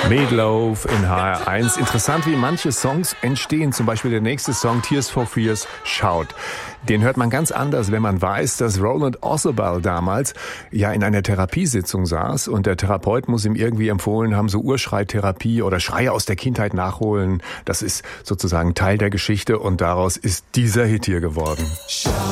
Meatloaf in HR1. Interessant, wie manche Songs entstehen. Zum Beispiel der nächste Song, Tears for Fears, Shout. Den hört man ganz anders, wenn man weiß, dass Roland Orzabal damals ja in einer Therapiesitzung saß und der Therapeut muss ihm irgendwie empfohlen haben, so Urschreitherapie oder Schreie aus der Kindheit nachholen. Das ist sozusagen Teil der Geschichte und daraus ist dieser Hit hier geworden.